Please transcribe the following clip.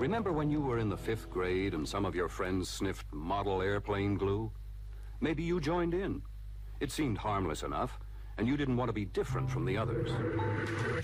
Remember when you were in the 5th grade and some of your friends sniffed model airplane glue? Maybe you joined in. It seemed harmless enough, and you didn't want to be different from the others.